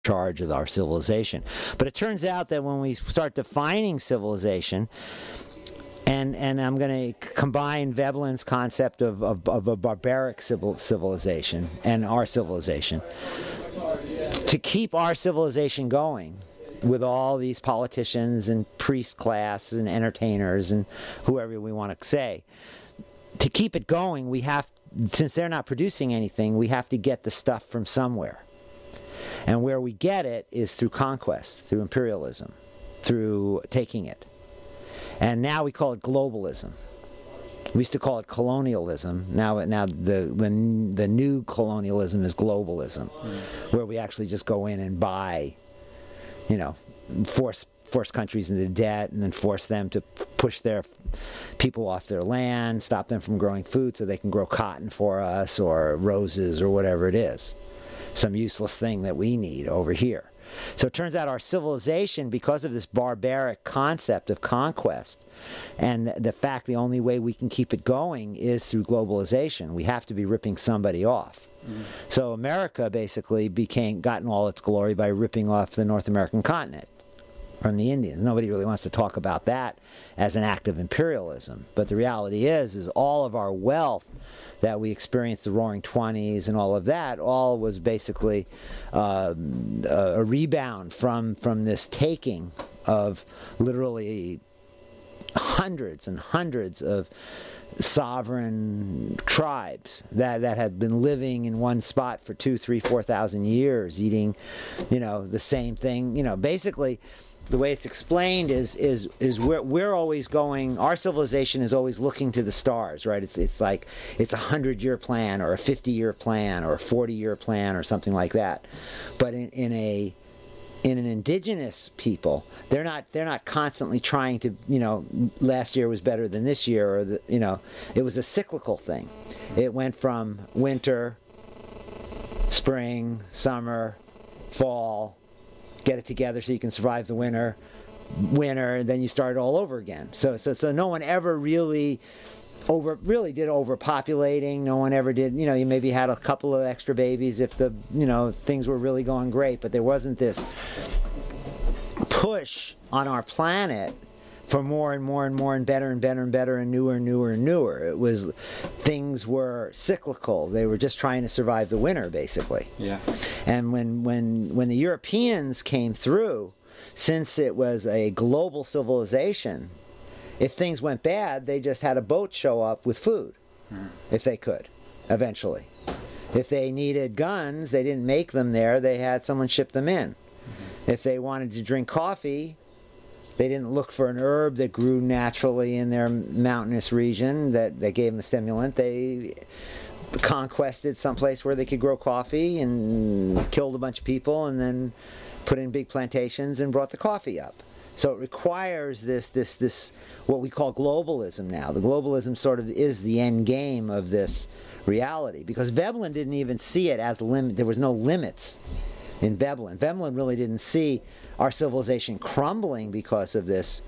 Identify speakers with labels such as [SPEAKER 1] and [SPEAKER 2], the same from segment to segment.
[SPEAKER 1] charge of our civilization. But it turns out that when we start defining civilization, and I'm going to combine Veblen's concept of a barbaric civilization and our civilization, to keep our civilization going with all these politicians and priest class and entertainers and whoever we want to say, to keep it going, we have, since they're not producing anything, we have to get the stuff from somewhere. And where we get it is through conquest, through imperialism, through taking it. And now we call it globalism. We used to call it colonialism. Now the new colonialism is globalism, where we actually just go in and buy, force countries into debt and then force them to push their people off their land, stop them from growing food so they can grow cotton for us or roses or whatever it is. Some useless thing that we need over here. So it turns out our civilization, because of this barbaric concept of conquest and the fact the only way we can keep it going is through globalization. We have to be ripping somebody off. So America basically gotten all its glory by ripping off the North American continent from the Indians. Nobody really wants to talk about that as an act of imperialism. But the reality is all of our wealth that we experienced, the Roaring Twenties and all of that, all was basically a rebound from this taking of literally hundreds and hundreds of sovereign tribes that had been living in one spot for 2,000, 3,000, 4,000 years, eating, the same thing. Basically, the way it's explained is we're always going. Our civilization is always looking to the stars, right? It's like it's a 100-year plan or a 50-year plan or a 40-year plan or something like that. But in an indigenous people, they're not constantly trying to, last year was better than this year, or it was a cyclical thing. It went from winter, spring, summer, fall, get it together so you can survive the winter, and then you start all over again. So no one ever really did overpopulating. No one ever did, you maybe had a couple of extra babies if the, things were really going great, but there wasn't this push on our planet for more and more and more and better and better and better and newer and newer and newer. It was, things were cyclical. They were just trying to survive the winter, basically.
[SPEAKER 2] Yeah.
[SPEAKER 1] And when the Europeans came through, since it was a global civilization, if things went bad, they just had a boat show up with food, if they could, eventually. If they needed guns, they didn't make them there. They had someone ship them in. If they wanted to drink coffee, they didn't look for an herb that grew naturally in their mountainous region that gave them a stimulant. They conquested someplace where they could grow coffee and killed a bunch of people and then put in big plantations and brought the coffee up. So it requires this what we call globalism now. The globalism sort of is the end game of this reality, because Veblen didn't even see it as there was no limits in Veblen. Veblen really didn't see our civilization crumbling because of this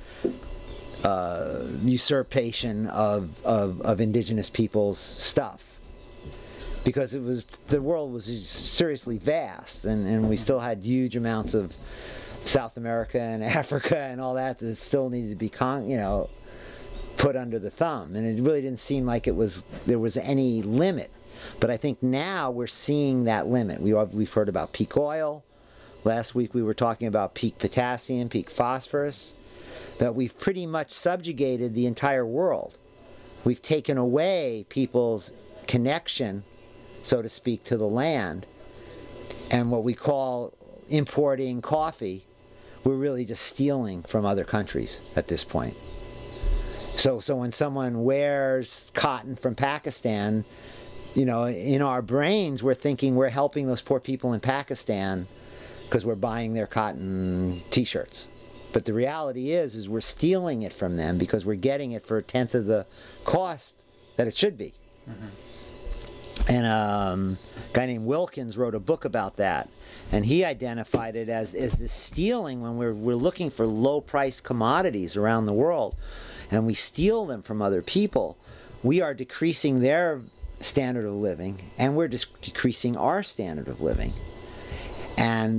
[SPEAKER 1] usurpation of indigenous people's stuff. Because the world was seriously vast, and we still had huge amounts of South America and Africa and all that still needed to be put under the thumb, and it really didn't seem like there was any limit. But I think now we're seeing that limit. We've heard about peak oil. Last week we were talking about peak potassium, peak phosphorus. That we've pretty much subjugated the entire world. We've taken away people's connection, so to speak, to the land. And what we call importing coffee, we're really just stealing from other countries at this point. So when someone wears cotton from Pakistan, in our brains we're thinking we're helping those poor people in Pakistan because we're buying their cotton t-shirts. But the reality is we're stealing it from them because we're getting it for a tenth of the cost that it should be. Mm-hmm. And a guy named Wilkins wrote a book about that, and he identified it as this stealing when we're looking for low-priced commodities around the world, and we steal them from other people. We are decreasing their standard of living, and we're decreasing our standard of living. And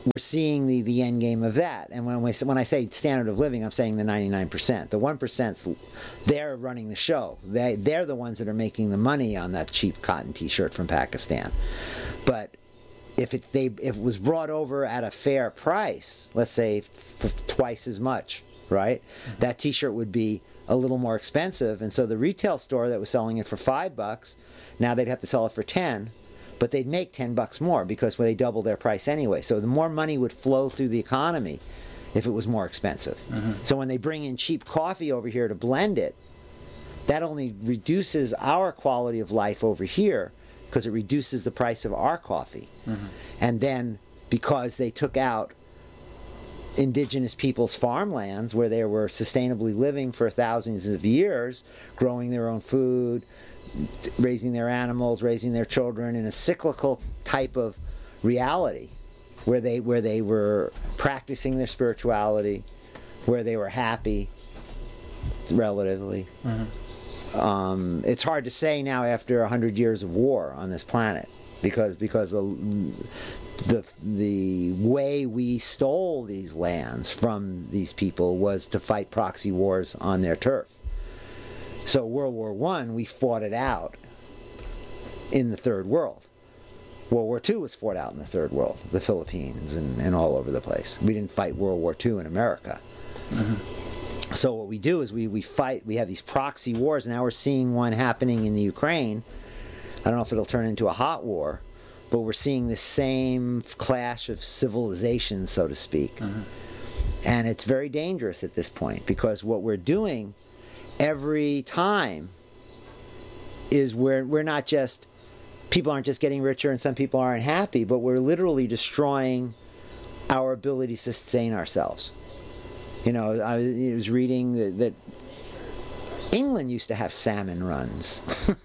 [SPEAKER 1] we're seeing the end game of that. And when I say standard of living, I'm saying the 99%. The 1%, they're running the show. They're the ones that are making the money on that cheap cotton T-shirt from Pakistan. But if it was brought over at a fair price, let's say twice as much, right? That T-shirt would be a little more expensive, and so the retail store that was selling it for $5, now they'd have to sell it for 10. But they'd make $10 more because they doubled their price anyway. So the more money would flow through the economy if it was more expensive. So when they bring in cheap coffee over here to blend it, that only reduces our quality of life over here because it reduces the price of our coffee. And then because they took out indigenous people's farmlands where they were sustainably living for thousands of years, growing their own food, raising their animals, raising their children in a cyclical type of reality where they were practicing their spirituality, where they were happy relatively. It's hard to say now after 100 years of war on this planet because the way we stole these lands from these people was to fight proxy wars on their turf. So World War I, we fought it out in the Third World. World War II was fought out in the Third World, the Philippines and all over the place. We didn't fight World War II in America. So what we do is we fight, we have these proxy wars. Now we're seeing one happening in the Ukraine. I don't know if it'll turn into a hot war, but we're seeing the same clash of civilizations, so to speak. And it's very dangerous at this point because what we're doing every time is we're not just, people aren't just getting richer and some people aren't happy, but we're literally destroying our ability to sustain ourselves. You know, I was reading that England used to have salmon runs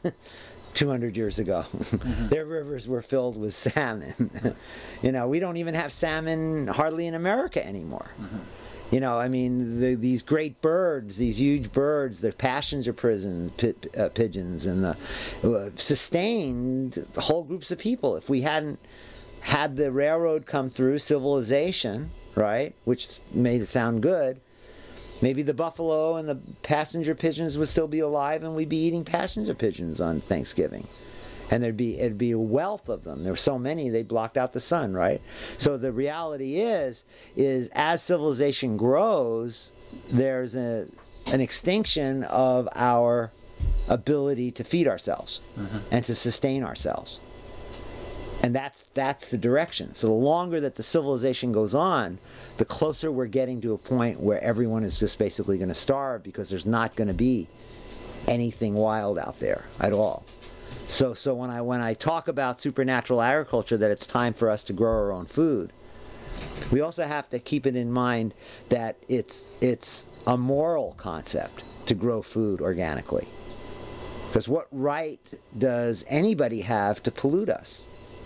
[SPEAKER 1] 200 years ago. Their rivers were filled with salmon. You know, we don't even have salmon hardly in America anymore. You know, I mean, these great birds, these huge birds, the passenger pigeons, and the sustained whole groups of people. If we hadn't had the railroad come through, civilization, right, which made it sound good, maybe the buffalo and the passenger pigeons would still be alive, and we'd be eating passenger pigeons on Thanksgiving. And it'd be a wealth of them. There were so many, they blocked out the sun, right? So the reality is as civilization grows, there's an extinction of our ability to feed ourselves and to sustain ourselves. And that's the direction. So the longer that the civilization goes on, the closer we're getting to a point where everyone is just basically going to starve because there's not going to be anything wild out there at all. So when I talk about supernatural agriculture, that it's time for us to grow our own food, we also have to keep it in mind that it's a moral concept to grow food organically. Because what right does anybody have to pollute us?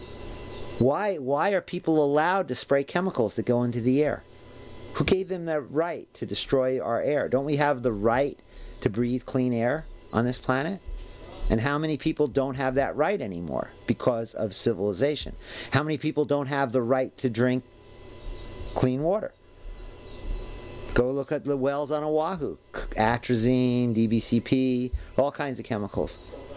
[SPEAKER 1] Why are people allowed to spray chemicals that go into the air? Who gave them the right to destroy our air? Don't we have the right to breathe clean air on this planet? And how many people don't have that right anymore because of civilization? How many people don't have the right to drink clean water? Go look at the wells on Oahu. Atrazine, DBCP, all kinds of chemicals.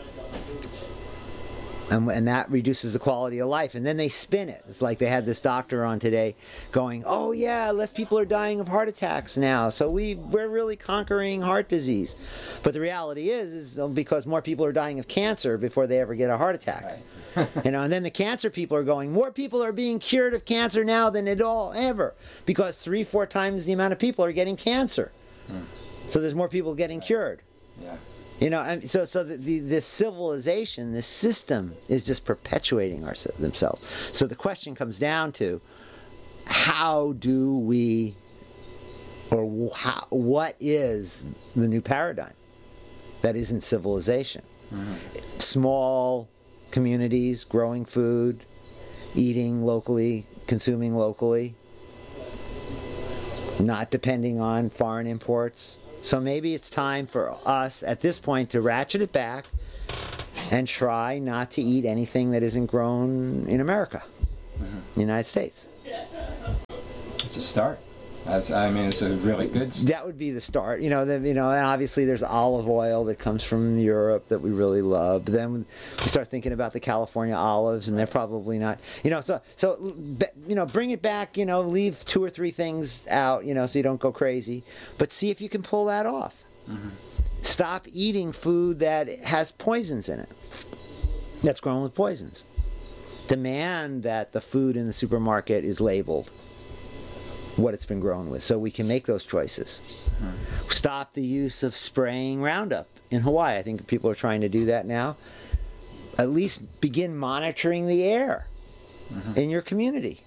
[SPEAKER 1] And that reduces the quality of life. And then they spin it. It's like they had this doctor on today going, oh yeah, less people are dying of heart attacks now, so we're really conquering heart disease. But the reality is because more people are dying of cancer before they ever get a heart attack. Right. You know, and then the cancer people are going, more people are being cured of cancer now than it all ever, because 3-4 times the amount of people are getting cancer. So there's more people getting cured.
[SPEAKER 2] Yeah.
[SPEAKER 1] You know, so this civilization, this system is just perpetuating themselves. So the question comes down to, how do we, or what is the new paradigm that isn't civilization? Small communities, growing food, eating locally, consuming locally, not depending on foreign imports. So maybe it's time for us at this point to ratchet it back and try not to eat anything that isn't grown in America, the United States.
[SPEAKER 2] a start. It's a really good start.
[SPEAKER 1] That would be the start. And obviously there's olive oil that comes from Europe that we really love. But then we start thinking about the California olives, and they're probably not. Bring it back. Leave 2 or 3 things out. So you don't go crazy. But see if you can pull that off. Mm-hmm. Stop eating food that has poisons in it. That's grown with poisons. Demand that the food in the supermarket is labeled what it's been grown with, so we can make those choices. Mm-hmm. Stop the use of spraying Roundup in Hawaii. I think people are trying to do that now. At least begin monitoring the air in your community.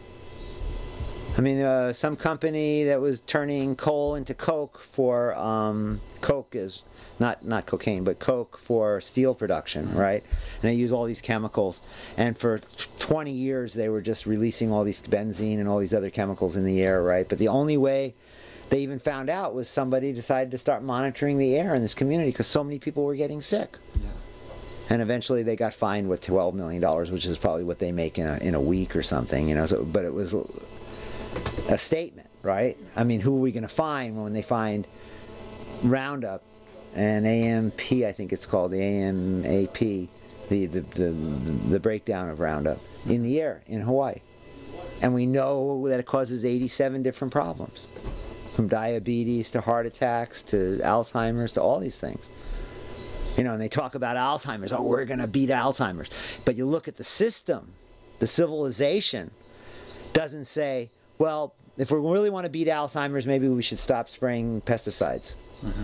[SPEAKER 1] Some company that was turning coal into coke for coke is not cocaine, but coke for steel production, right? And they use all these chemicals. And for 20 years, they were just releasing all these benzene and all these other chemicals in the air, right? But the only way they even found out was somebody decided to start monitoring the air in this community because so many people were getting sick. Yeah. And eventually they got fined with $12 million, which is probably what they make in a week or something, but it was a statement, right? Who are we going to find when they find Roundup and AMP, I think it's called, the AMAP, the breakdown of Roundup in the air in Hawaii? And we know that it causes 87 different problems, from diabetes to heart attacks to Alzheimer's to all these things. And they talk about Alzheimer's. Oh, we're going to beat Alzheimer's. But you look at the system, the civilization doesn't say, well, if we really want to beat Alzheimer's, maybe we should stop spraying pesticides. Mm-hmm.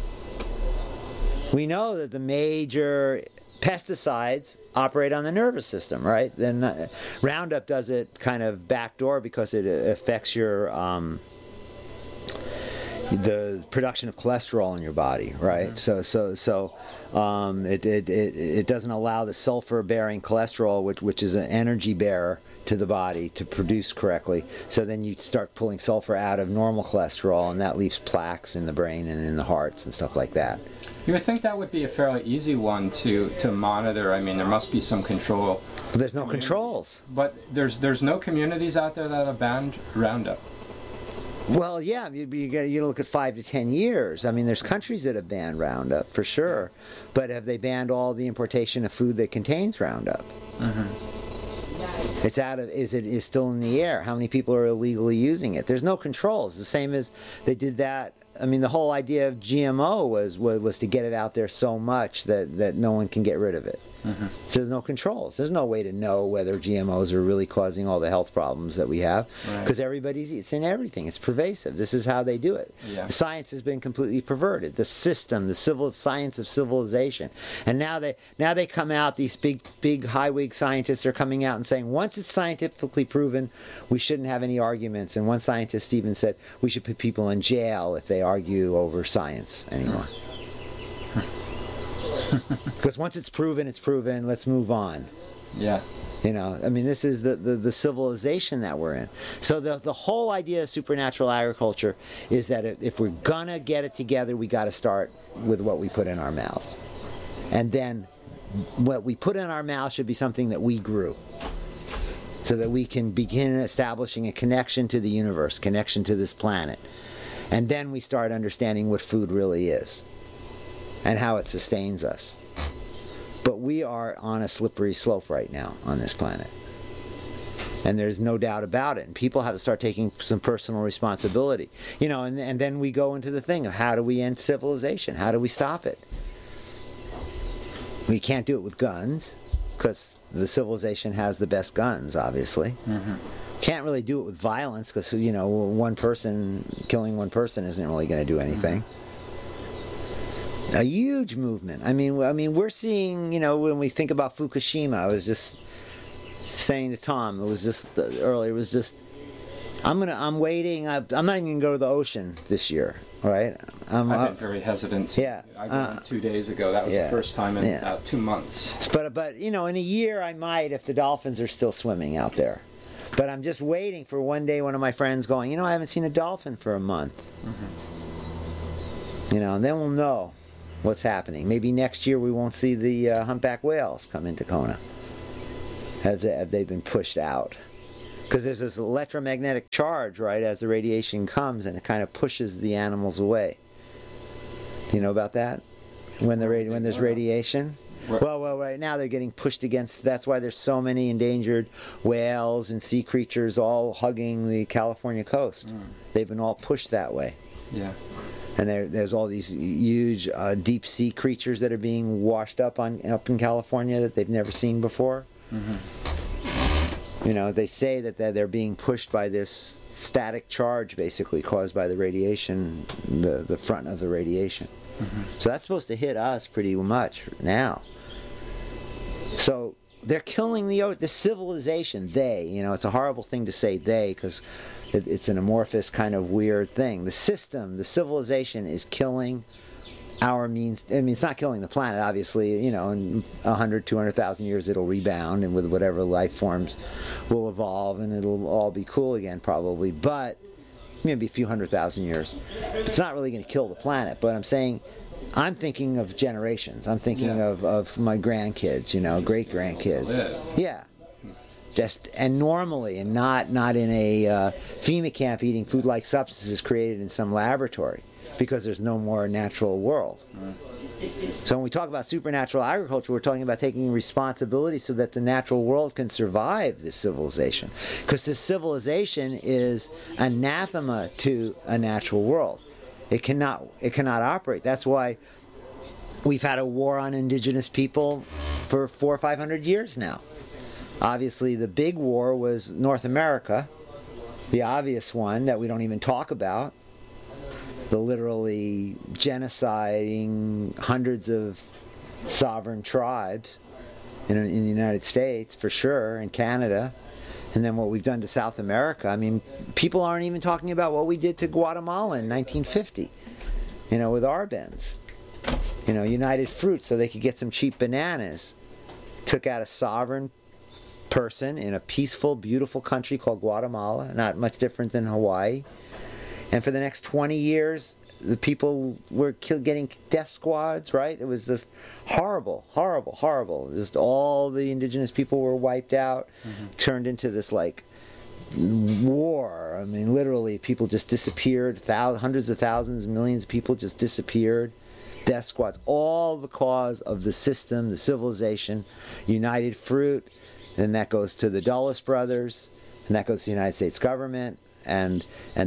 [SPEAKER 1] We know that the major pesticides operate on the nervous system, right? Then Roundup does it kind of backdoor because it affects your the production of cholesterol in your body, right? Mm-hmm. It doesn't allow the sulfur-bearing cholesterol, which is an energy bearer to the body, to produce correctly. So then you start pulling sulfur out of normal cholesterol, and that leaves plaques in the brain and in the hearts and stuff like that.
[SPEAKER 2] You would think that would be a fairly easy one to monitor. There must be some control.
[SPEAKER 1] But there's no controls.
[SPEAKER 2] But there's no communities out there that have banned Roundup.
[SPEAKER 1] Well, yeah, you look at 5 to 10 years. There's countries that have banned Roundup for sure, but have they banned all the importation of food that contains Roundup? Mm-hmm. It's is still in the air. How many people are illegally using it? There's no controls. The same as they did that. The whole idea of GMO was to get it out there so much that no one can get rid of it. Mm-hmm. So there's no controls. There's no way to know whether GMOs are really causing all the health problems that we have, because it's in everything. It's pervasive. This is how they do it. Yeah. The science has been completely perverted. The system, the science of civilization, and now they come out. These big high-wig scientists are coming out and saying once it's scientifically proven, we shouldn't have any arguments. And one scientist even said we should put people in jail if they argue over science anymore. Because once it's proven, let's move on.
[SPEAKER 2] Yeah.
[SPEAKER 1] This is the civilization that we're in. So the whole idea of supernatural agriculture is that if we're gonna get it together, we got to start with what we put in our mouths. And then what we put in our mouth should be something that we grew, so that we can begin establishing a connection to the universe, connection to this planet. And then we start understanding what food really is and how it sustains us. But we are on a slippery slope right now on this planet. And there's no doubt about it. And people have to start taking some personal responsibility. And then we go into the thing of how do we end civilization? How do we stop it? We can't do it with guns, because the civilization has the best guns, obviously. Mm-hmm. Can't really do it with violence, because one person killing one person isn't really going to do anything. Mm-hmm. A huge movement. We're seeing, when we think about Fukushima, I was just saying to Tom, it was just earlier. It was just, I'm waiting. I'm not even gonna go to the ocean this year. Right?
[SPEAKER 2] I've been very hesitant.
[SPEAKER 1] Yeah.
[SPEAKER 2] I went 2 days ago. That was the first time in about 2 months.
[SPEAKER 1] But in a year I might, if the dolphins are still swimming out there. But I'm just waiting for one day one of my friends going, I haven't seen a dolphin for a month. Mm-hmm. And then we'll know what's happening. Maybe next year we won't see the humpback whales come into Kona. Have they been pushed out? Because there's this electromagnetic charge, right, as the radiation comes, and it kind of pushes the animals away. Do you know about that? When there's radiation? Well, right now they're getting pushed against. That's why there's so many endangered whales and sea creatures all hugging the California coast. They've been all pushed that way.
[SPEAKER 2] Yeah.
[SPEAKER 1] And there's all these huge deep sea creatures that are being washed up in California that they've never seen before. You know, they say that they're being pushed by this static charge, basically caused by the radiation, the front of the radiation. So that's supposed to hit us pretty much now. So they're killing the civilization. They, you know, it's a horrible thing to say they, because it's an amorphous kind of weird thing. The system, the civilization is killing our means. I mean, it's not killing the planet, obviously. You know, in 100, 200,000 years it'll rebound, and with whatever life forms will evolve, and it'll all be cool again probably. But maybe a few 100,000 years. It's not really going to kill the planet, but I'm thinking of generations. I'm thinking of my grandkids, you know, great grandkids. Yeah. And normally, and not in a FEMA camp eating food-like substances created in some laboratory, because there's no more natural world. So when we talk about supernatural agriculture, we're talking about taking responsibility so that the natural world can survive this civilization. Because this civilization is anathema to a natural world. It cannot operate. That's why we've had a war on indigenous people for 400 or 500 years now. Obviously, the big war was North America, the obvious one that we don't even talk about. The literally genociding hundreds of sovereign tribes in the United States, for sure, and Canada. And then what we've done to South America. I mean, people aren't even talking about what we did to Guatemala in 1950, you know, with Arbenz. You know, United Fruit, so they could get some cheap bananas. Took out a sovereign person in a peaceful, beautiful country called Guatemala, not much different than Hawaii. And for the next 20 years, the people were getting death squads, right? It was just horrible, horrible, horrible. Just all the indigenous people were wiped out, turned into this like war. I mean, literally, people just disappeared. Hundreds of thousands, millions of people just disappeared. Death squads, all the cause of the system, the civilization. United Fruit, and that goes to the Dulles brothers, and that goes to the United States government. And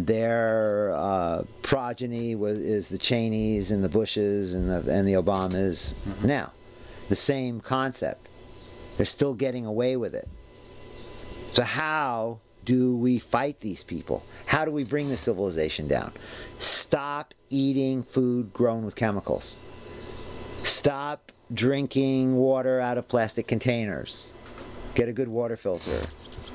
[SPEAKER 1] their progeny is the Cheneys and the Bushes and the Obamas. Now, the same concept. They're still getting away with it. So how do we fight these people? How do we bring the civilization down? Stop eating food grown with chemicals. Stop drinking water out of plastic containers. Get a good water filter.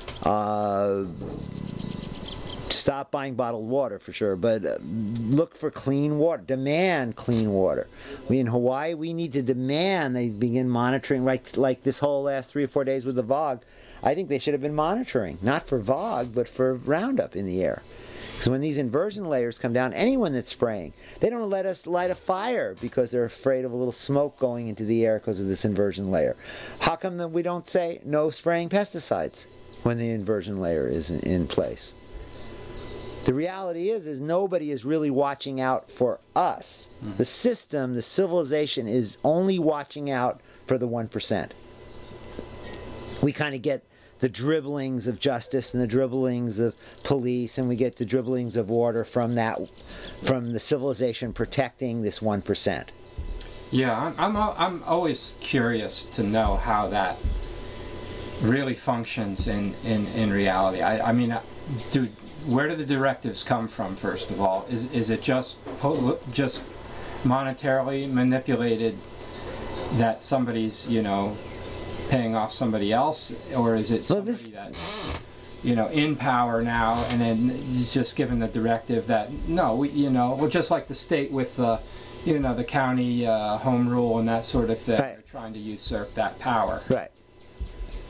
[SPEAKER 1] Stop buying bottled water for sure, but look for clean water. Demand clean water. In Hawaii, we need to demand they begin monitoring, right? Like this whole last 3 or 4 days with the VOG. I think they should have been monitoring, not for VOG, but for Roundup in the air. Because when these inversion layers come down, anyone that's spraying, they don't let us light a fire because they're afraid of a little smoke going into the air because of this inversion layer. How come that we don't say no spraying pesticides when the inversion layer is in place? The reality is nobody is really watching out for us. The system, the civilization is only watching out for the 1%. We kind of get the dribblings of justice and the dribblings of police, and we get the dribblings of order from the civilization protecting this 1%.
[SPEAKER 2] Yeah, I'm always curious to know how that really functions in reality. I mean, where do the directives come from, first of all? Is it just monetarily manipulated that somebody's, you know, paying off somebody else, or is it somebody that's, you know, in power now and then just given the directive that no, just like the state with the, you know, the county home rule and that sort of thing, right. They're trying to usurp that power.
[SPEAKER 1] Right.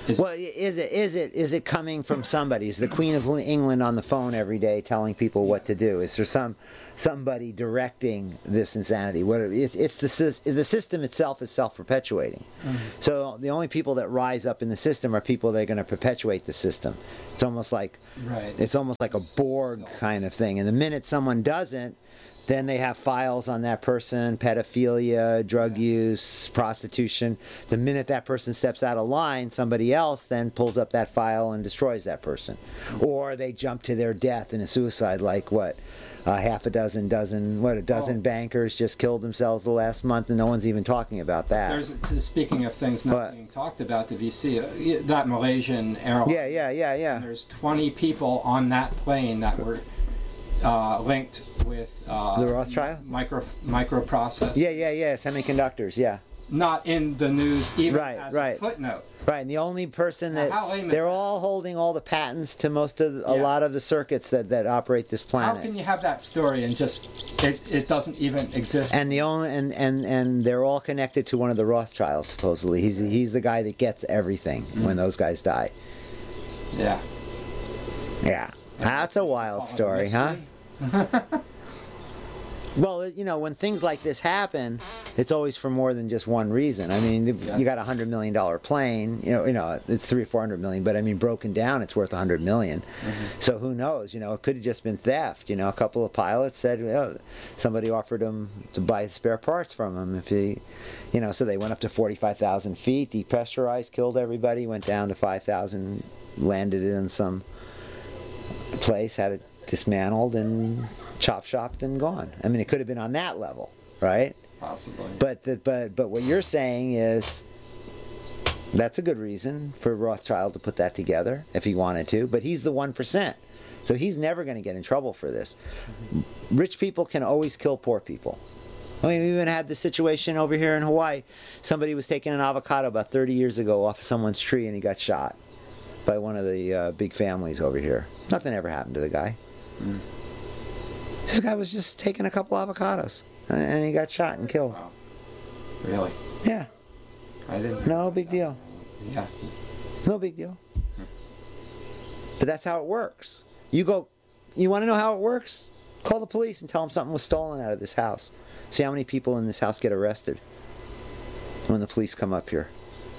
[SPEAKER 1] Well, is it coming from somebody? Is the Queen of England on the phone every day telling people what to do? Is there somebody directing this insanity? It's the system itself is self-perpetuating. So the only people that rise up in the system are people that are going to perpetuate the system. It's almost like a Borg kind of thing. And the minute someone doesn't, then they have files on that person, pedophilia, drug use, prostitution. The minute that person steps out of line, somebody else then pulls up that file and destroys that person. Or they jump to their death in a suicide, like a dozen bankers just killed themselves the last month, and no one's even talking about that.
[SPEAKER 2] Speaking of things not being talked about, did you see that Malaysian airline?
[SPEAKER 1] Yeah.
[SPEAKER 2] And there's 20 people on that plane that were linked with
[SPEAKER 1] the Rothschild
[SPEAKER 2] microprocessors.
[SPEAKER 1] Yeah, semiconductors. Yeah.
[SPEAKER 2] Not in the news, even as a footnote.
[SPEAKER 1] Right, and the only person they're all holding all the patents to a lot of the circuits that operate this planet.
[SPEAKER 2] How can you have that story and just it doesn't even exist?
[SPEAKER 1] And and they're all connected to one of the Rothschilds supposedly. He's the guy that gets everything when those guys die.
[SPEAKER 2] Yeah.
[SPEAKER 1] Yeah. That's a wild story, huh? Well, when things like this happen, it's always for more than just one reason. I mean, you got $100 million plane. It's $300 or $400 million, but I mean, broken down, it's worth $100 million. So who knows? It could have just been theft. A couple of pilots said somebody offered them to buy spare parts from him if he, so they went up to 45,000 feet, depressurized, killed everybody, went down to 5,000, landed it in some place, had it dismantled and chop-shopped and gone. I mean, it could have been on that level, right?
[SPEAKER 2] Possibly.
[SPEAKER 1] But what you're saying is that's a good reason for Rothschild to put that together if he wanted to, but he's the 1%. So he's never going to get in trouble for this. Rich people can always kill poor people. I mean, we even had this situation over here in Hawaii. Somebody was taking an avocado about 30 years ago off of someone's tree and he got shot by one of the big families over here. Nothing ever happened to the guy. This guy was just taking a couple avocados, and he got shot and killed.
[SPEAKER 2] Wow. Really?
[SPEAKER 1] Yeah.
[SPEAKER 2] I didn't.
[SPEAKER 1] No big deal.
[SPEAKER 2] Yeah.
[SPEAKER 1] No big deal. But that's how it works. You want to know how it works? Call the police and tell them something was stolen out of this house. See how many people in this house get arrested when the police come up here.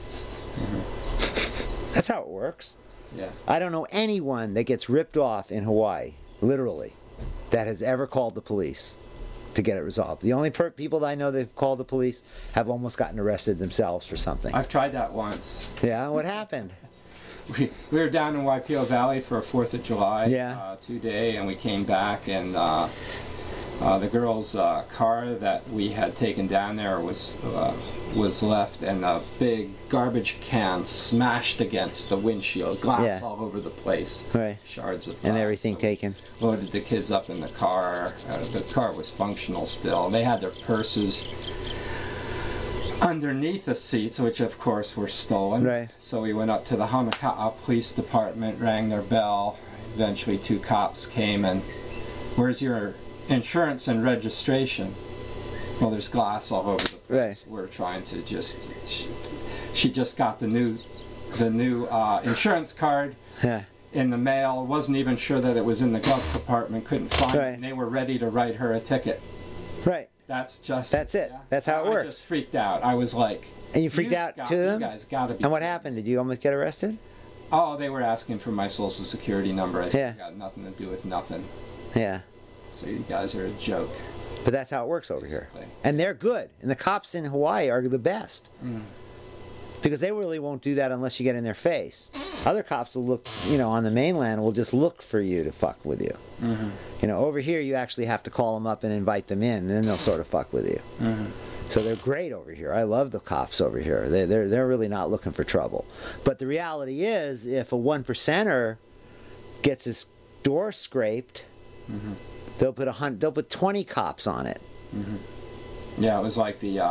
[SPEAKER 1] That's how it works.
[SPEAKER 2] Yeah.
[SPEAKER 1] I don't know anyone that gets ripped off in Hawaii, literally, that has ever called the police to get it resolved. The only people that I know that have called the police have almost gotten arrested themselves for something.
[SPEAKER 2] I've tried that once.
[SPEAKER 1] Yeah? What happened?
[SPEAKER 2] We were down in Waipio Valley for a 4th of July 2-day, and we came back, and the girl's car that we had taken down there was left, and a big garbage can smashed against the windshield, glass all over the place, shards of glass.
[SPEAKER 1] And everything taken.
[SPEAKER 2] Loaded the kids up in the car. The car was functional still. They had their purses underneath the seats, which of course were stolen.
[SPEAKER 1] Right.
[SPEAKER 2] So we went up to the Hanaka'a Police Department, rang their bell. Eventually 2 cops came and, "Where's your insurance and registration?" Well, there's glass all over the place.
[SPEAKER 1] Right.
[SPEAKER 2] We're trying to she just got the new insurance card in the mail. Wasn't even sure that it was in the glove compartment. Couldn't find it, and they were ready to write her a ticket.
[SPEAKER 1] Right.
[SPEAKER 2] That's it.
[SPEAKER 1] Yeah. That's how it works.
[SPEAKER 2] I just freaked out. I was like,
[SPEAKER 1] and you freaked out to them?
[SPEAKER 2] You guys gotta be.
[SPEAKER 1] And what happened? Did you almost get arrested?
[SPEAKER 2] Oh, they were asking for my social security number. I said,
[SPEAKER 1] Yeah.
[SPEAKER 2] got nothing to do with nothing.
[SPEAKER 1] Yeah.
[SPEAKER 2] So you guys are a joke.
[SPEAKER 1] But that's how it works over here.
[SPEAKER 2] Basically.
[SPEAKER 1] And they're good. And the cops in Hawaii are the best. Because they really won't do that unless you get in their face. Other cops will look, on the mainland will just look for you to fuck with you. Over here you actually have to call them up and invite them in, and then they'll sort of fuck with you. So they're great over here. I love the cops over here. They're really not looking for trouble. But the reality is, if a 1%er gets his door scraped, they'll put 20 cops on it.
[SPEAKER 2] Yeah, it was like the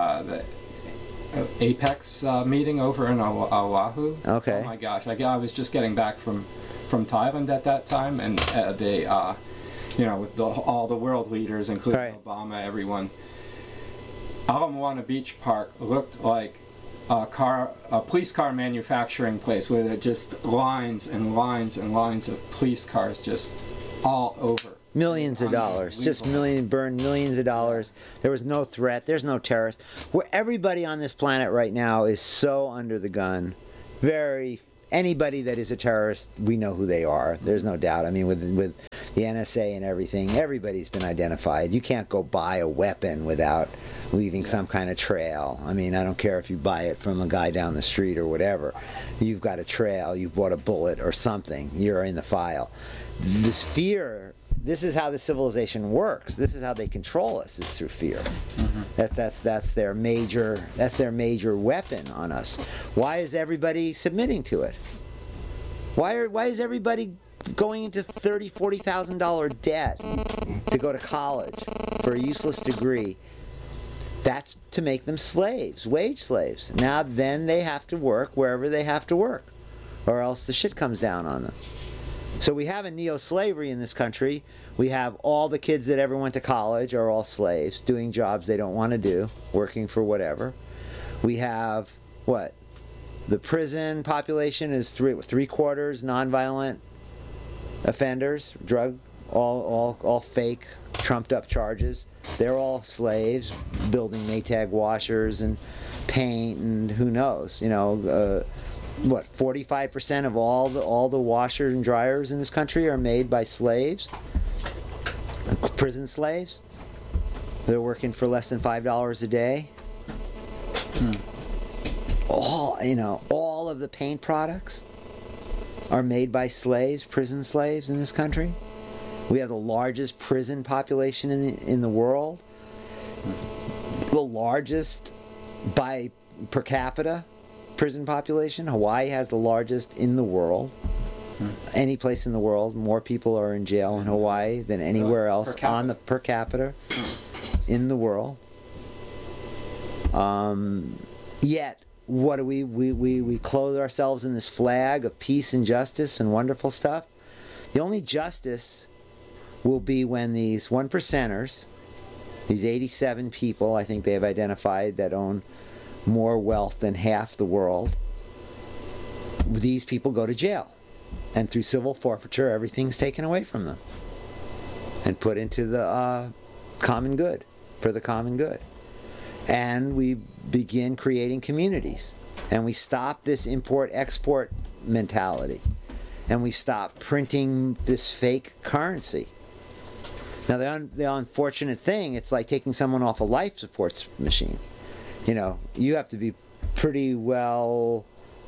[SPEAKER 2] Apex meeting over in Oahu.
[SPEAKER 1] Okay.
[SPEAKER 2] Oh my gosh, I was just getting back from Thailand at that time, and they, with all the world leaders, including Obama, everyone. Ala Moana Beach Park looked like a police car manufacturing place where there are just lines and lines and lines of police cars just all over.
[SPEAKER 1] Millions of dollars, just burned millions of dollars. There was no threat. There's no terrorist. Where everybody on this planet right now is so under the gun. Anybody that is a terrorist, we know who they are. There's no doubt. I mean, with the NSA and everything, everybody's been identified. You can't go buy a weapon without leaving some kind of trail. I mean, I don't care if you buy it from a guy down the street or whatever. You've got a trail. You've bought a bullet or something. You're in the file. This fear. This is how the civilization works. This is how they control us, is through fear. Mm-hmm. That's their major weapon on us. Why is everybody submitting to it? Why is everybody going into $30,000-$40,000 debt to go to college for a useless degree? That's to make them slaves, wage slaves. Now then they have to work wherever they have to work, or else the shit comes down on them. So we have a neo-slavery in this country. We have all the kids that ever went to college are all slaves, doing jobs they don't want to do, working for whatever. We have, what? The prison population is three-quarters nonviolent offenders, all fake, trumped-up charges. They're all slaves, building Maytag washers and paint and who knows, 45% of all the washers and dryers in this country are made by slaves, prison slaves. They're working for less than $5 a day. All of the paint products are made by slaves, prison slaves in this country. We have the largest prison population in the world. The largest by per capita prison population. Hawaii has the largest in the world. Any place in the world, more people are in jail in Hawaii than anywhere else on the per capita in the world. Yet, what do we clothe ourselves in this flag of peace and justice and wonderful stuff? The only justice will be when these 1%ers, these 87 people, I think they have identified, that own more wealth than half the world, these people go to jail. And through civil forfeiture, everything's taken away from them and put into the common good, for the common good. And we begin creating communities. And we stop this import-export mentality. And we stop printing this fake currency. Now, the unfortunate thing, it's like taking someone off a life support machine. You have to be pretty well,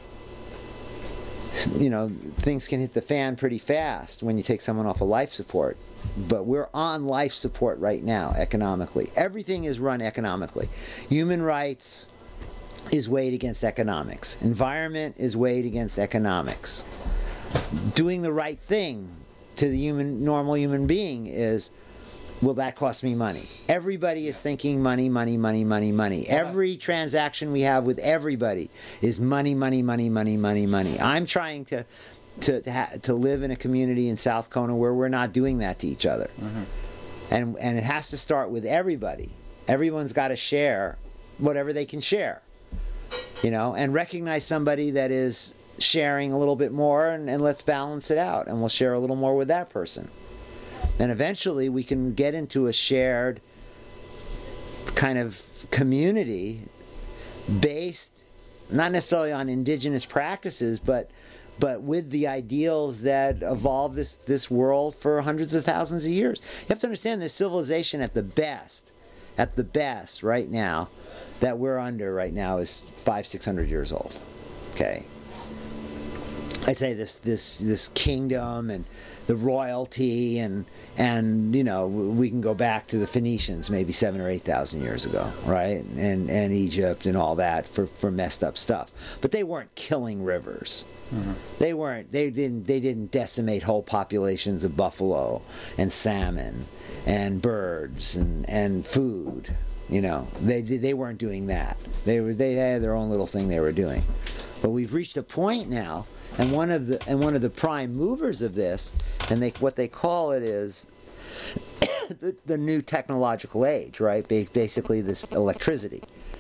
[SPEAKER 1] things can hit the fan pretty fast when you take someone off of life support. But we're on life support right now, economically. Everything is run economically. Human rights is weighed against economics. Environment is weighed against economics. Doing the right thing to the normal human being is, will that cost me money? Everybody is thinking money, money, money, money, money. Every transaction we have with everybody is money, money, money, money, money, money. I'm trying to live in a community in South Kona where we're not doing that to each other. Mm-hmm. And it has to start with everybody. Everyone's got to share whatever they can share. And recognize somebody that is sharing a little bit more, and let's balance it out, and we'll share a little more with that person. And eventually we can get into a shared kind of community based not necessarily on indigenous practices, but with the ideals that evolved this world for hundreds of thousands of years. You have to understand this civilization at the best right now, that we're under right now is 500-600 years old. Okay. I'd say this kingdom and the royalty and we can go back to the Phoenicians maybe 7,000 or 8,000 years ago, right? And Egypt and all that for messed up stuff. But they weren't killing rivers. Mm-hmm. They didn't decimate whole populations of buffalo and salmon and birds and food. They weren't doing that. They had their own little thing they were doing. But we've reached a point now. And one of the prime movers of this, and what they call it is the new technological age, right? Basically, this electricity.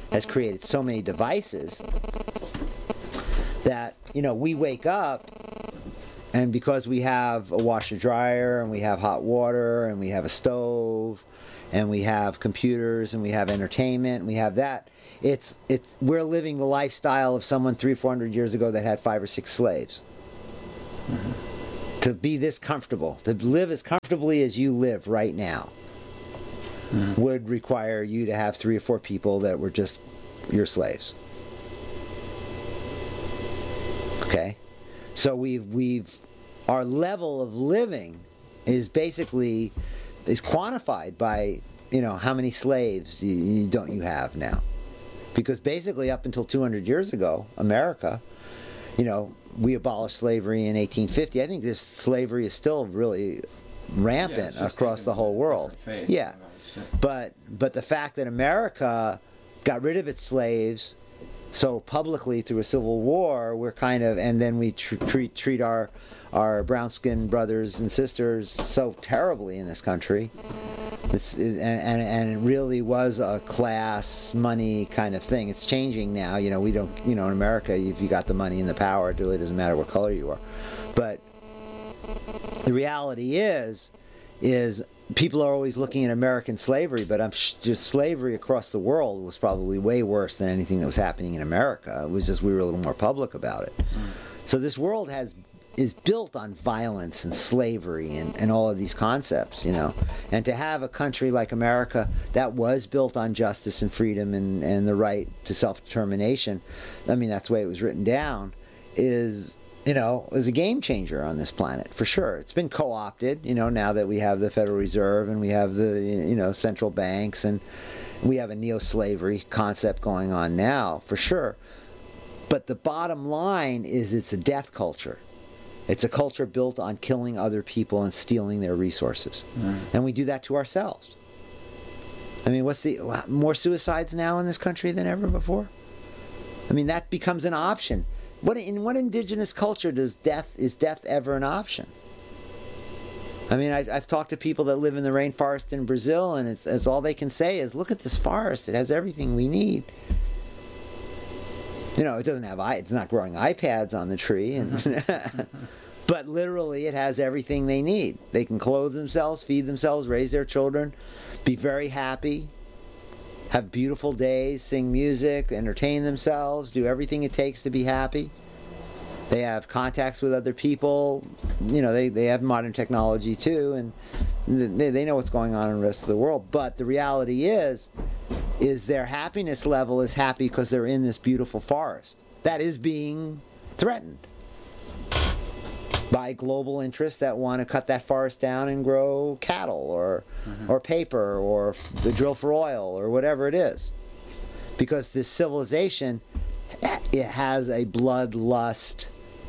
[SPEAKER 1] has created so many devices that, we wake up, and because we have a washer dryer, and we have hot water, and we have a stove, and we have computers, and we have entertainment, and we have that, we're living the lifestyle of someone 300-400 years ago that had 5 or 6 slaves. To be this comfortable, to live as comfortably as you live right now, would require you to have 3 or 4 people that were just your slaves. Okay? So our level of living is basically quantified by, how many slaves you have now. Because basically up until 200 years ago, America, we abolished slavery in 1850. I think this slavery is still really rampant across the whole world. Yeah. But the fact that America got rid of its slaves so publicly through a civil war, we're kind of, and then we treat our brown-skinned brothers and sisters so terribly in this country. And it really was a class, money kind of thing. It's changing now. We don't, in America, if you got the money and the power, it really doesn't matter what color you are. But the reality is people are always looking at American slavery, but just slavery across the world was probably way worse than anything that was happening in America. It was just we were a little more public about it. So this world is built on violence and slavery and all of these concepts, And to have a country like America that was built on justice and freedom and the right to self-determination, I mean, that's the way it was written down, is a game changer on this planet, for sure. It's been co-opted, now that we have the Federal Reserve and we have the, central banks, and we have a neo-slavery concept going on now, for sure. But the bottom line is it's a death culture. It's a culture built on killing other people and stealing their resources. And we do that to ourselves. I mean, more suicides now in this country than ever before? I mean, that becomes an option. In what indigenous culture is death ever an option? I mean, I've talked to people that live in the rainforest in Brazil, and it's all they can say is, look at this forest. It has everything we need. It doesn't have it's not growing iPads on the tree, but literally it has everything they need. They can clothe themselves, feed themselves, raise their children, be very happy, have beautiful days, sing music, entertain themselves, do everything it takes to be happy. They have contacts with other people. They have modern technology too, and they know what's going on in the rest of the world. But the reality is their happiness level is happy because they're in this beautiful forest that is being threatened by global interests that want to cut that forest down and grow cattle or paper or drill for oil or whatever it is. Because this civilization, it has a bloodlust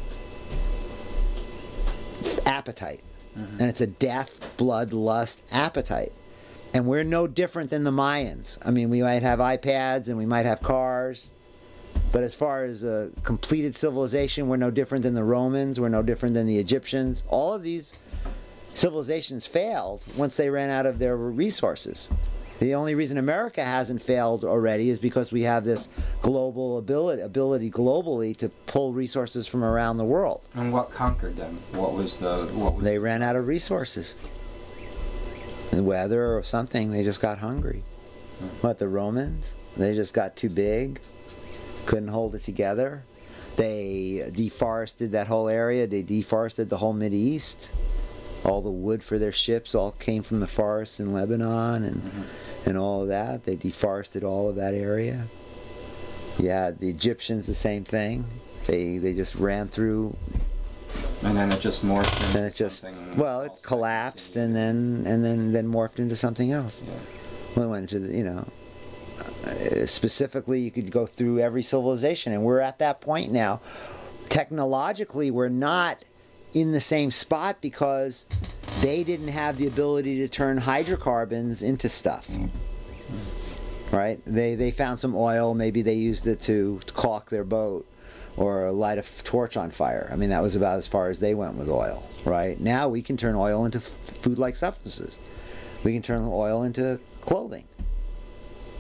[SPEAKER 1] appetite. And it's a death, bloodlust appetite. And we're no different than the Mayans. I mean, we might have iPads and we might have cars, but as far as a completed civilization, we're no different than the Romans, we're no different than the Egyptians. All of these civilizations failed once they ran out of their resources. The only reason America hasn't failed already is because we have this global ability globally to pull resources from around the world.
[SPEAKER 2] And what conquered them?
[SPEAKER 1] They ran out of resources. The weather or something, they just got hungry. What, the Romans? They just got too big, couldn't hold it together. They deforested that whole area. They deforested the whole Mideast. All the wood for their ships all came from the forests in Lebanon and all of that. They deforested all of that area. Yeah, the Egyptians, the same thing. They just ran through.
[SPEAKER 2] And then it just morphed into something.
[SPEAKER 1] Well, it collapsed and then morphed into something else.
[SPEAKER 2] Yeah.
[SPEAKER 1] We went into specifically, you could go through every civilization, and we're at that point now. Technologically, we're not in the same spot because they didn't have the ability to turn hydrocarbons into stuff. Right? They found some oil, maybe they used it to caulk their boat or light a torch on fire. I mean, that was about as far as they went with oil, right? Now we can turn oil into food-like substances. We can turn oil into clothing.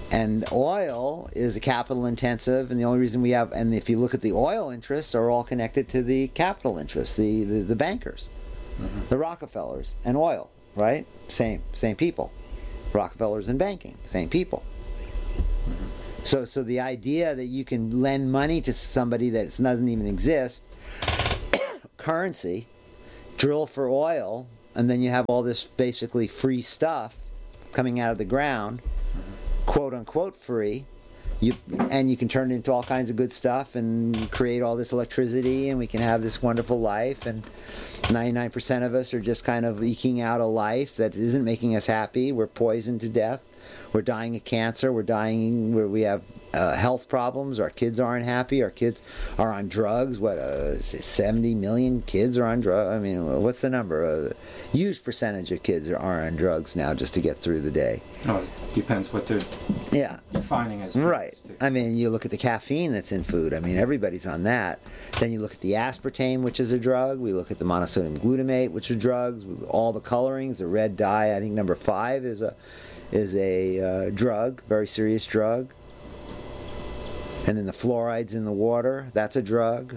[SPEAKER 1] And oil is a capital intensive, and the only reason we have, and if you look at the oil interests, are all connected to the capital interests, the bankers, the Rockefellers, and oil, right? Same people. Rockefellers and banking, same people. So the idea that you can lend money to somebody that doesn't even exist, currency, drill for oil, and then you have all this basically free stuff coming out of the ground, quote unquote free, and you can turn it into all kinds of good stuff and create all this electricity, and we can have this wonderful life, and 99% of us are just kind of eking out a life that isn't making us happy. We're poisoned to death. We're dying of cancer. We're dying where we have health problems. Our kids aren't happy. Our kids are on drugs. 70 million kids are on drugs. I mean, what's the number? A huge percentage of kids are on drugs now just to get through the day.
[SPEAKER 2] Oh, it depends what they're defining as drugs.
[SPEAKER 1] Right. I mean, you look at the caffeine that's in food. I mean, everybody's on that. Then you look at the aspartame, which is a drug. We look at the monosodium glutamate, which are drugs. All the colorings, the red dye, I think number 5 is a drug, very serious drug. And then the fluorides in the water, that's a drug.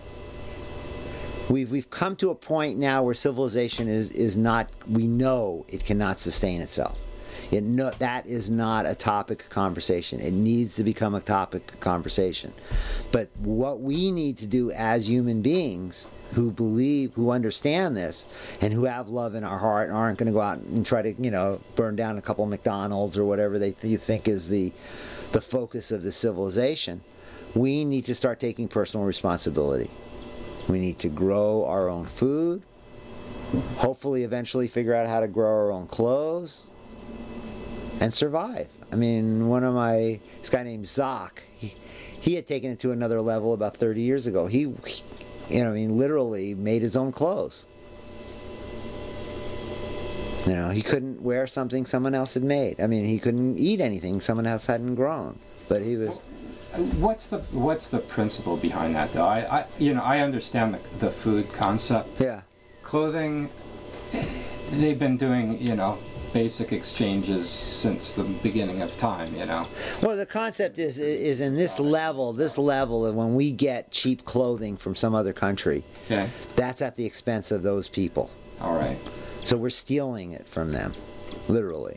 [SPEAKER 1] We've come to a point now where civilization is not, we know it cannot sustain itself. That is not a topic of conversation. It needs to become a topic of conversation. But what we need to do as human beings who believe, who understand this, and who have love in our heart and aren't going to go out and try to, burn down a couple of McDonald's or whatever you think is the focus of the civilization, we need to start taking personal responsibility. We need to grow our own food, hopefully eventually figure out how to grow our own clothes, and survive. I mean, this guy named Zoc, he had taken it to another level about 30 years ago. He literally made his own clothes. He couldn't wear something someone else had made. I mean, he couldn't eat anything someone else hadn't grown. But he was.
[SPEAKER 2] What's the principle behind that, though? I understand the food concept.
[SPEAKER 1] Yeah.
[SPEAKER 2] Clothing, they've been doing basic exchanges since the beginning of time.
[SPEAKER 1] Well, the concept is in this level of when we get cheap clothing from some other country.
[SPEAKER 2] Okay.
[SPEAKER 1] That's at the expense of those people.
[SPEAKER 2] All right.
[SPEAKER 1] So we're stealing it from them, literally.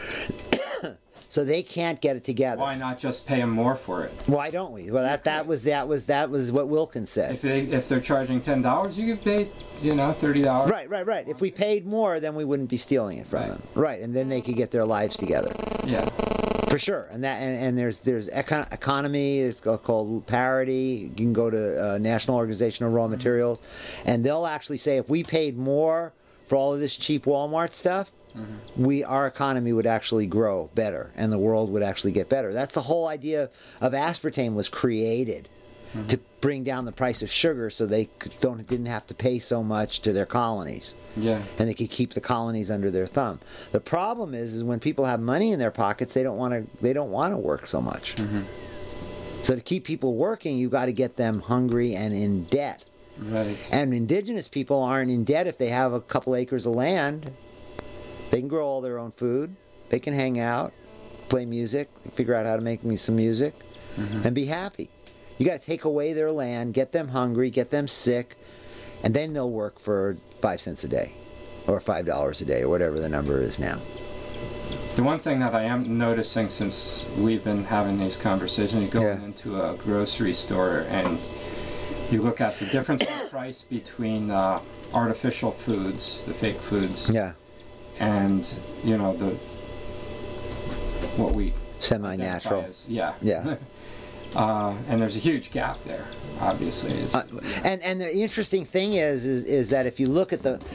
[SPEAKER 1] So they can't get it together.
[SPEAKER 2] Why not just pay them more for it?
[SPEAKER 1] Why don't we? Well, that was what Wilkins said.
[SPEAKER 2] If they're charging $10, you could pay $30.
[SPEAKER 1] Right. If we paid more, then we wouldn't be stealing it from them. Right, and then they could get their lives together.
[SPEAKER 2] Yeah.
[SPEAKER 1] For sure, and there's economy. It's called parity. You can go to National Organization of Raw Materials, and they'll actually say if we paid more for all of this cheap Walmart stuff, our economy would actually grow better, and the world would actually get better. That's the whole idea of aspartame was created to bring down the price of sugar, so they didn't have to pay so much to their colonies.
[SPEAKER 2] Yeah.
[SPEAKER 1] And they could keep the colonies under their thumb. The problem is when people have money in their pockets, they don't want to work so much. So to keep people working, you got to get them hungry and in debt.
[SPEAKER 2] Right.
[SPEAKER 1] And indigenous people aren't in debt if they have a couple acres of land. They can grow all their own food. They can hang out, play music, figure out how to make me some music, and be happy. You got to take away their land, get them hungry, get them sick, and then they'll work for 5 cents a day, or $5 a day, or whatever the number is now.
[SPEAKER 2] The one thing that I am noticing since we've been having these conversations, you go into a grocery store and you look at the difference in price between artificial foods, the fake foods, and what we
[SPEAKER 1] semi-natural.
[SPEAKER 2] And there's a huge gap there, obviously.
[SPEAKER 1] And the interesting thing is that if you look at the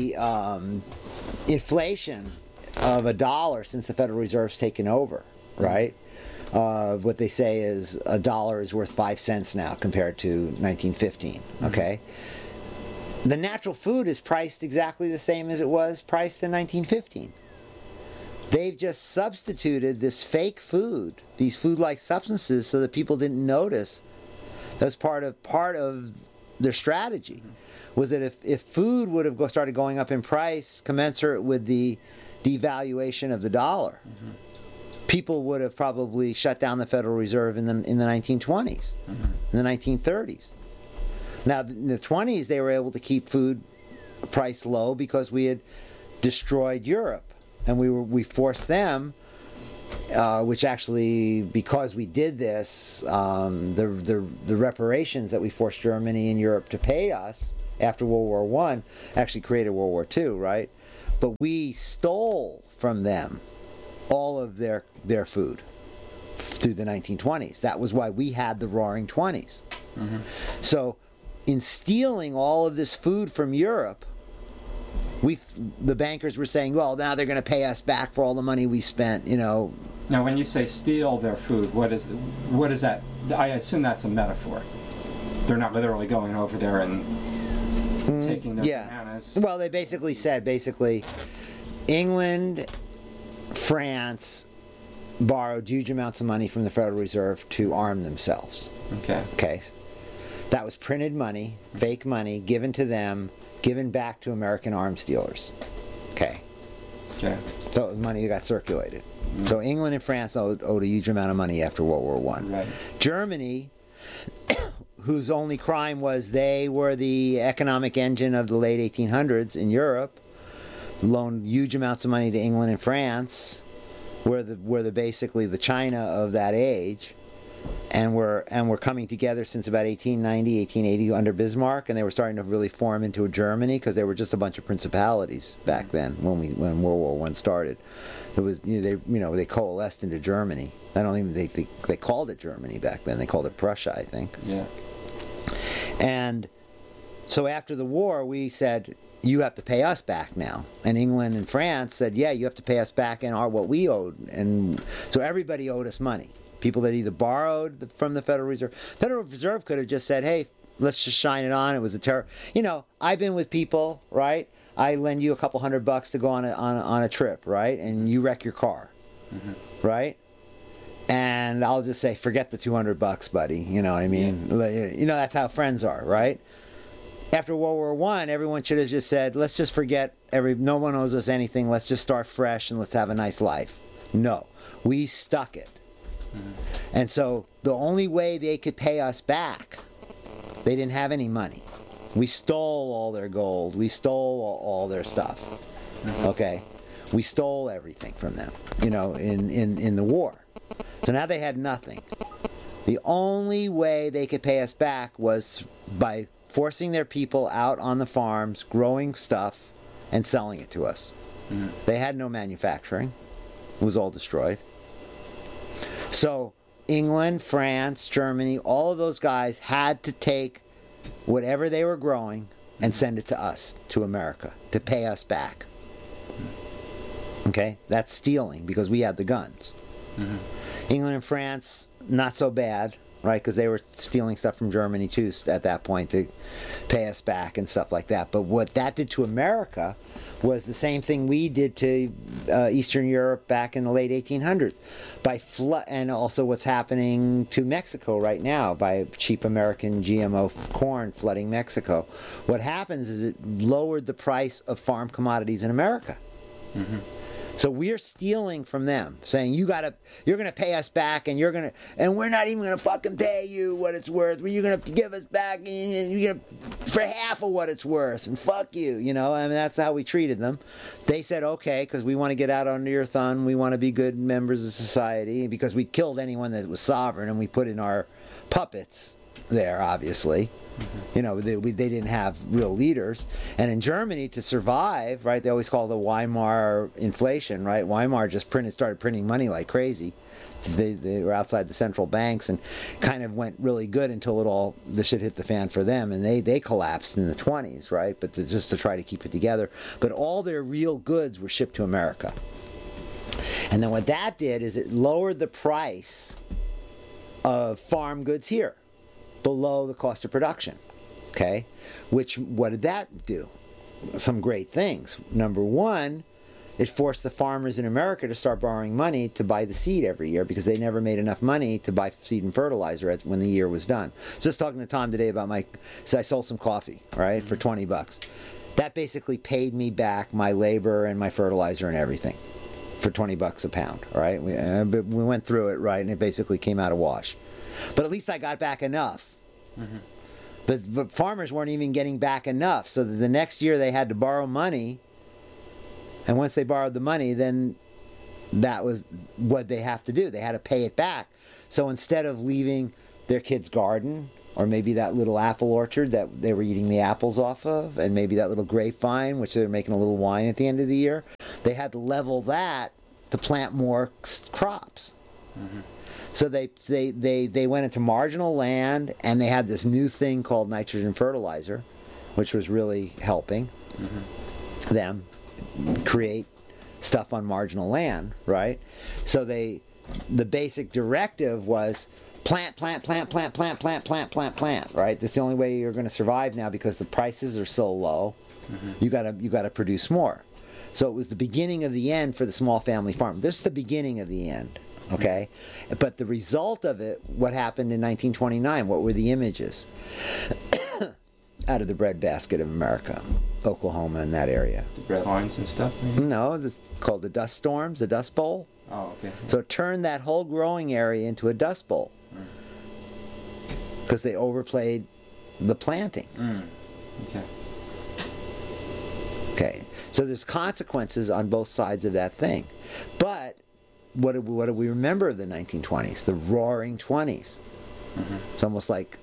[SPEAKER 1] inflation of $1 since the Federal Reserve's taken over, right? What they say is $1 is worth 5 cents now compared to 1915. Okay, the natural food is priced exactly the same as it was priced in 1915. They've just substituted this fake food, these food-like substances, so that people didn't notice. That was part of their strategy, was that if food would have started going up in price commensurate with the devaluation of the dollar, people would have probably shut down the Federal Reserve in the 1920s, in the 1930s. Now, in the 20s, they were able to keep food price low because we had destroyed Europe, and we forced them, which actually, because we did this, the reparations that we forced Germany and Europe to pay us after World War I actually created World War II, right? But we stole from them all of their food through the 1920s. That was why we had the Roaring '20s. So, in stealing all of this food from Europe, the bankers were saying, well, now they're going to pay us back for all the money we spent, Now,
[SPEAKER 2] when you say steal their food, what is that? I assume that's a metaphor. They're not literally going over there and taking their bananas.
[SPEAKER 1] Well, they basically said, England, France borrowed huge amounts of money from the Federal Reserve to arm themselves. Okay. That was printed money, fake money, given to them, given back to American arms dealers. Okay. So money got circulated. So England and France owed a huge amount of money after World War I.
[SPEAKER 2] Right.
[SPEAKER 1] Germany, whose only crime was they were the economic engine of the late 1800s in Europe, loaned huge amounts of money to England and France, were basically the China of that age, and were coming together since about 1890, 1880 under Bismarck, and they were starting to really form into a Germany because they were just a bunch of principalities back then when World War I started. It was they coalesced into Germany. They called it Germany back then. They called it Prussia, I think.
[SPEAKER 2] Yeah.
[SPEAKER 1] And so after the war, we said, you have to pay us back now. And England and France said, yeah, you have to pay us back in what we owed. And so everybody owed us money. People that either borrowed from the Federal Reserve. Federal Reserve could have just said, hey, let's just shine it on. It was a terror. I've been with people, right? I lend you a couple $100 to go on a trip, right? And you wreck your car, right? And I'll just say, forget the $200, buddy. You know what I mean? Yeah. That's how friends are, right? After World War I, everyone should have just said, let's just forget, no one owes us anything, let's just start fresh and let's have a nice life. No, we stuck it. And so the only way they could pay us back, they didn't have any money. We stole all their gold, we stole all their stuff, okay? We stole everything from them, in the war. So now they had nothing. The only way they could pay us back was by forcing their people out on the farms, growing stuff, and selling it to us. They had no manufacturing. It was all destroyed. So England, France, Germany, all of those guys had to take whatever they were growing and send it to us, to America, to pay us back. Okay? That's stealing because we had the guns. England and France, not so bad, right? Because they were stealing stuff from Germany too at that point to pay us back and stuff like that. But what that did to America was the same thing we did to Eastern Europe back in the late 1800s, and also what's happening to Mexico right now by cheap American GMO corn flooding Mexico. What happens is it lowered the price of farm commodities in America. So we're stealing from them, saying you're gonna pay us back, and we're not even gonna fucking pay you what it's worth. You're gonna give us back for half of what it's worth, and fuck you, that's how we treated them. They said okay, because we want to get out under your thumb, we want to be good members of society, because we killed anyone that was sovereign, and we put in our puppets there, obviously. They didn't have real leaders. And in Germany, to survive, right, they always call it the Weimar inflation, right? Weimar just started printing money like crazy. They were outside the central banks and kind of went really good until the shit hit the fan for them, and they collapsed in the 20s, right? But just to try to keep it together. But all their real goods were shipped to America. And then what that did is it lowered the price of farm goods here, below the cost of production, okay? What did that do? Some great things. Number one, it forced the farmers in America to start borrowing money to buy the seed every year because they never made enough money to buy seed and fertilizer when the year was done. Just talking to Tom today about I sold some coffee, right, for $20. That basically paid me back my labor and my fertilizer and everything for $20 a pound, right? We went through it, right, and it basically came out a wash. But at least I got back enough. Mm-hmm. But farmers weren't even getting back enough, so that the next year they had to borrow money. And once they borrowed the money, then that was what they have to do. They had to pay it back. So instead of leaving their kid's garden, or maybe that little apple orchard that they were eating the apples off of, and maybe that little grapevine, which they were making a little wine at the end of the year, they had to level that to plant more crops. Mm-hmm. So they went into marginal land, and they had this new thing called nitrogen fertilizer, which was really helping them create stuff on marginal land, right? So the basic directive was plant, right? That's the only way you're going to survive now, because the prices are so low. You gotta produce more. So it was the beginning of the end for the small family farm. This is the beginning of the end, okay? But the result of it, what happened in 1929? What were the images out of the breadbasket of America, Oklahoma, and that area?
[SPEAKER 2] The bread lines and stuff? Maybe?
[SPEAKER 1] No, called the dust storms, the Dust Bowl.
[SPEAKER 2] Oh, okay.
[SPEAKER 1] So it turned that whole growing area into a dust bowl because they overplayed the planting.
[SPEAKER 2] Okay.
[SPEAKER 1] Okay. So there's consequences on both sides of that thing. But what do we remember of the 1920s? The Roaring 20s. It's almost like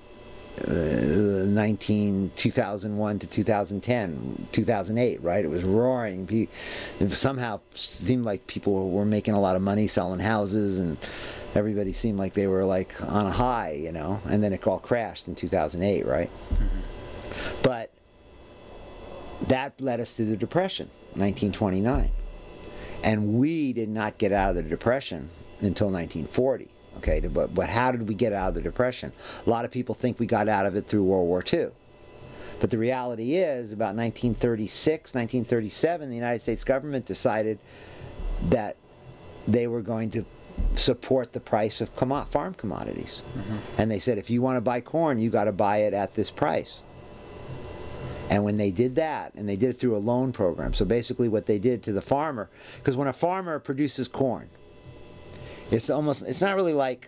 [SPEAKER 1] 2001 to 2010, 2008, right? It was roaring. It somehow seemed like people were making a lot of money selling houses, and everybody seemed like they were like on a high, you know, and then it all crashed in 2008, right? But that led us to the Depression, 1929. And we did not get out of the Depression until 1940. Okay, but how did we get out of the Depression? A lot of people think we got out of it through World War II. But the reality is, about 1936, 1937, the United States government decided that they were going to support the price of farm commodities. And they said, if you want to buy corn, you got to buy it at this price. And when they did that, and they did it through a loan program, so basically what they did to the farmer, because when a farmer produces corn, it's not really like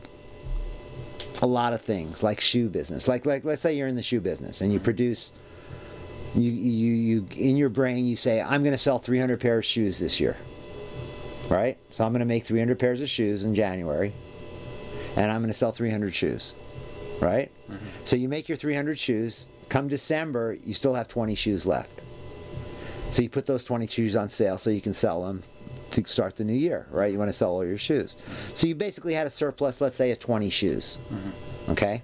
[SPEAKER 1] a lot of things, like shoe business. Like let's say you're in the shoe business and you produce, you in your brain you say, I'm going to sell 300 pairs of shoes this year, right? So I'm going to make 300 pairs of shoes in January, and I'm going to sell 300 shoes, right? So you make your 300 shoes. Come December, you still have 20 shoes left. So you put those 20 shoes on sale so you can sell them to start the new year, right? You want to sell all your shoes. So you basically had a surplus, let's say, of 20 shoes, okay?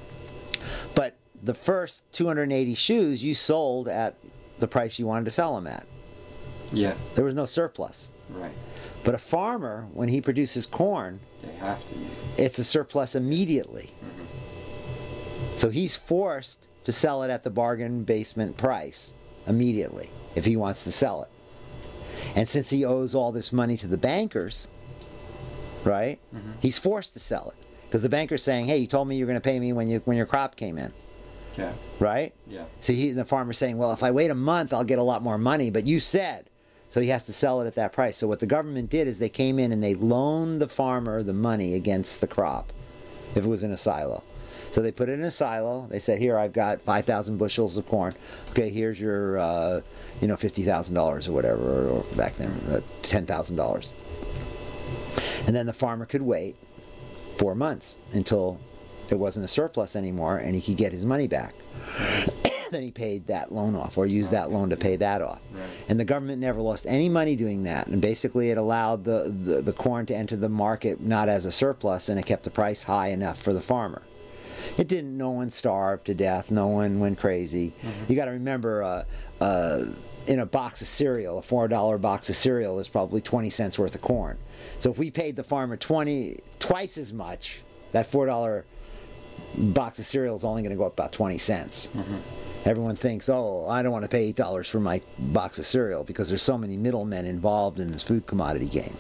[SPEAKER 1] But the first 280 shoes you sold at the price you wanted to sell them at.
[SPEAKER 2] Yeah.
[SPEAKER 1] There was no surplus.
[SPEAKER 2] Right.
[SPEAKER 1] But a farmer, when he produces corn,
[SPEAKER 2] they have to.
[SPEAKER 1] It's a surplus immediately. So he's forced to sell it at the bargain basement price immediately if he wants to sell it. And since he owes all this money to the bankers, right, he's forced to sell it. Because the banker's saying, hey, you told me you were going to pay me when your crop came in.
[SPEAKER 2] Okay.
[SPEAKER 1] Right?
[SPEAKER 2] Yeah.
[SPEAKER 1] So the farmer's saying, well, if I wait a month, I'll get a lot more money, but you said. So he has to sell it at that price. So what the government did is they came in and they loaned the farmer the money against the crop if it was in a silo. So they put it in a silo. They said, here, I've got 5,000 bushels of corn. Okay, here's your, $50,000 or whatever, or back then, $10,000. And then the farmer could wait 4 months until it wasn't a surplus anymore and he could get his money back. Then he paid that loan off, or used that loan to pay that off. Right. And the government never lost any money doing that. And basically it allowed the corn to enter the market not as a surplus, and it kept the price high enough for the farmer. It didn't. No one starved to death. No one went crazy. You got to remember, in a box of cereal, a $4 box of cereal is probably 20 cents worth of corn. So if we paid the farmer twice as much, that $4 box of cereal is only going to go up about 20 cents. Everyone thinks, oh, I don't want to pay $8 for my box of cereal because there's so many middlemen involved in this food commodity game.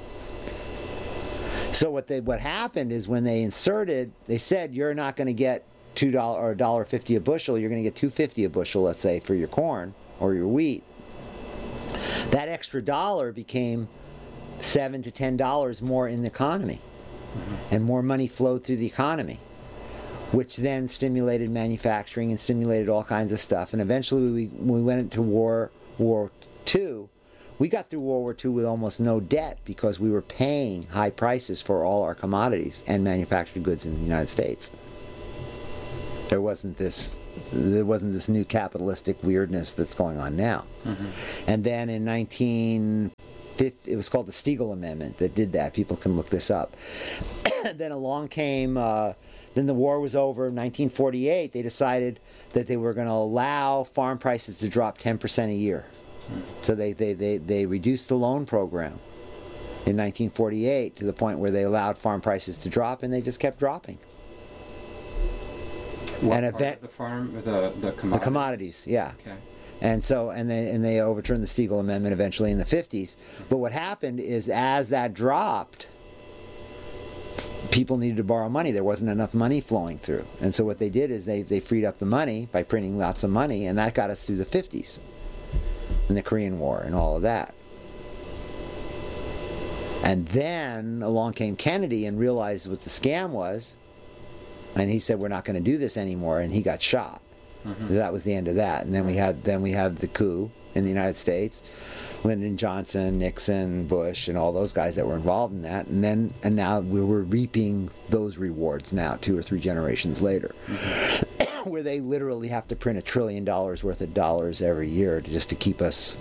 [SPEAKER 1] So what happened is when they inserted, they said you're not going to get $2 or $1.50 a bushel. You're going to get $2.50 a bushel, let's say, for your corn or your wheat. That extra dollar became $7 to $10 more in the economy, and more money flowed through the economy, which then stimulated manufacturing and stimulated all kinds of stuff. And eventually we went into War II. We got through World War II with almost no debt because we were paying high prices for all our commodities and manufactured goods in the United States. There wasn't this new capitalistic weirdness that's going on now. And then in 1950, it was called the Stiegel Amendment that did that. People can look this up. Then along came, then the war was over. In 1948, they decided that they were going to allow farm prices to drop 10% a year. So they reduced the loan program in 1948 to the point where they allowed farm prices to drop, and they just kept dropping.
[SPEAKER 2] What part of the farm? The commodities?
[SPEAKER 1] The commodities, yeah.
[SPEAKER 2] Okay.
[SPEAKER 1] And so, and they overturned the Stiegel Amendment eventually in the 50s. But what happened is, as that dropped, people needed to borrow money. There wasn't enough money flowing through. And so what they did is they freed up the money by printing lots of money, and that got us through the 50s. And the Korean War and all of that. And then along came Kennedy and realized what the scam was, and he said, we're not going to do this anymore, and he got shot. That was the end of that. And then we had the coup in the United States, Lyndon Johnson, Nixon, Bush, and all those guys that were involved in that. And now we were reaping those rewards now, 2 or 3 generations later. Where they literally have to print $1 trillion worth of dollars every year just to keep us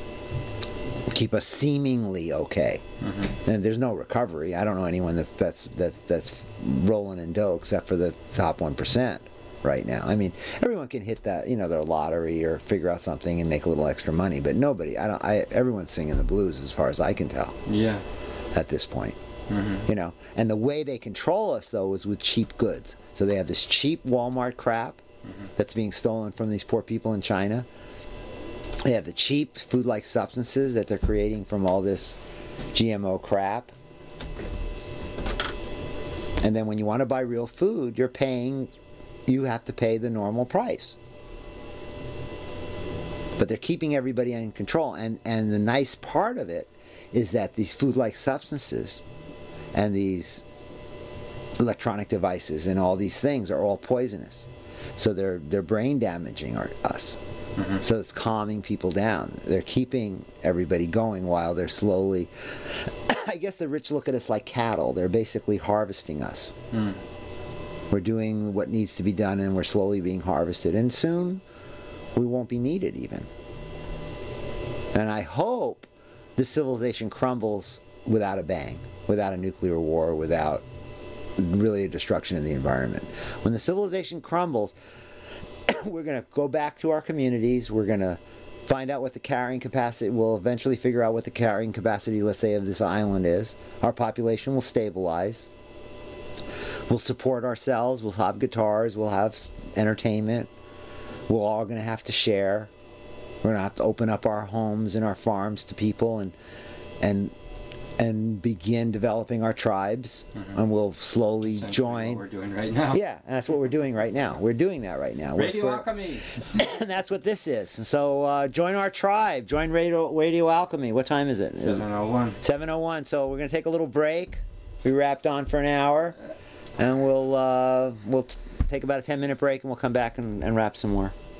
[SPEAKER 1] seemingly okay. And there's no recovery. I don't know anyone that's rolling in dough except for the top 1% right now. I mean, everyone can hit that, their lottery or figure out something and make a little extra money, but nobody. Everyone's singing the blues as far as I can tell.
[SPEAKER 2] Yeah.
[SPEAKER 1] At this point. And the way they control us though is with cheap goods. So they have this cheap Walmart crap that's being stolen from these poor people in China. They have the cheap food-like substances that they're creating from all this GMO crap. And then when you want to buy real food, you have to pay the normal price. But they're keeping everybody in control. And the nice part of it is that these food-like substances and these electronic devices and all these things are all poisonous. So they're brain damaging us. So it's calming people down. They're keeping everybody going while they're slowly, I guess the rich look at us like cattle. They're basically harvesting us. We're doing what needs to be done, and we're slowly being harvested. And soon we won't be needed even. And I hope this civilization crumbles without a bang, without a nuclear war, without really a destruction of the environment. When the civilization crumbles, we're going to go back to our communities. We're going to find out what the carrying capacity, we'll eventually figure out what the carrying capacity, let's say, of this island is. Our population will stabilize. We'll support ourselves. We'll have guitars. We'll have entertainment. We're all going to have to share. We're going to have to open up our homes and our farms to people and begin developing our tribes, and we'll slowly join.
[SPEAKER 2] What we're doing right now.
[SPEAKER 1] Yeah, and that's what we're doing right now. We're doing that right now.
[SPEAKER 2] Radio Alchemy.
[SPEAKER 1] And that's what this is. And so join our tribe. Join Radio Alchemy. What time is it?
[SPEAKER 2] 7:01.
[SPEAKER 1] 7:01. So we're going to take a little break. We wrapped on for an hour, and we'll take about a 10-minute break, and we'll come back and wrap some more.